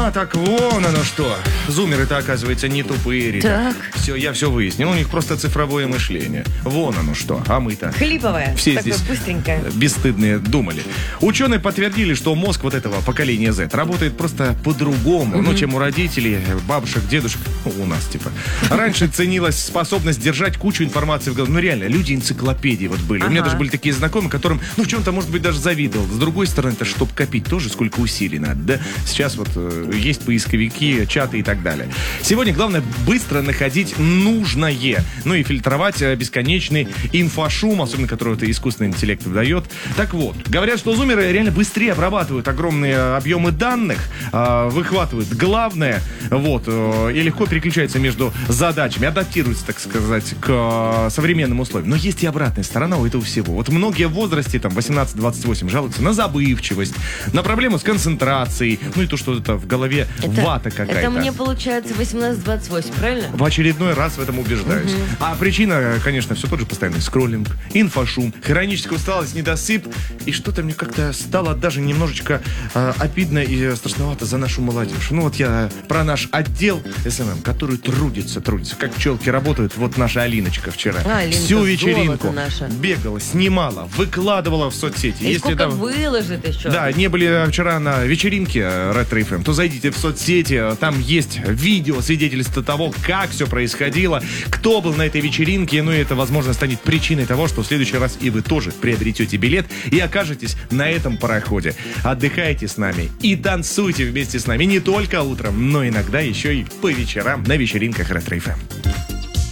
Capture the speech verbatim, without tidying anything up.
А, так вон оно что. Зумеры-то, оказывается, не тупые, Рита. Так. Все, я все выяснил. У них просто цифровое мышление. Вон оно что. А мы-то... Хлиповое. Все такое здесь быстренькое. бесстыдные думали. Ученые подтвердили, что мозг вот этого поколения Z работает просто по-другому, mm-hmm. ну, чем у родителей, бабушек, дедушек, ну, у нас, типа. Раньше ценилась способность держать кучу информации в голове. Ну, реально, люди энциклопедии вот были. Ага. У меня даже были такие знакомые, которым, ну, в чем-то, может быть, даже завидовал. С другой стороны, это чтобы копить тоже, сколько усилий надо, да? Сейчас вот э, есть поисковики, чаты и так далее. Сегодня главное быстро находить нужное, ну и фильтровать э, бесконечный инфошум, особенно который это искусственный интеллект выдает. Так вот, говорят, что зумеры реально быстрее обрабатывают огромные объемы данных, э, выхватывают главное, вот, э, и легко переключаются между задачами, адаптируются, так сказать, к э, современным условиям. Но есть и обратная сторона у этого всего. Вот многие в возрасте, там, восемнадцать-двадцать восемь, жалуются на забывчивость, на проблему с концентрацией, ну и то, что это в голове это, вата какая-то. Это мне получается восемнадцать-двадцать восемь, правильно? В очередной раз в этом убеждаюсь. Угу. А причина, конечно, все тот же постоянный скроллинг, инфошум, хроническая усталость, недосып. И что-то мне как-то стало даже немножечко э, обидно и страшновато за нашу молодежь. Ну вот я про наш отдел эс эм эм, который трудится, трудится. Как пчелки работают, вот наша Алиночка вчера. А, Алинка, всю вечеринку бегала, снимала, выкладывала в соцсети. И Если сколько там, выложит еще. Да, не были вчера на вечеринке Ретро эф эм, то зайдите в соцсети, там есть видео, свидетельство того, как все происходило, кто был на этой вечеринке, ну и это, возможно, станет причиной того, что в следующий раз и вы тоже приобретете билет и окажетесь на этом пароходе. Отдыхайте с нами и танцуйте вместе с нами не только утром, но иногда еще и по вечерам на вечеринках Ретро эф эм.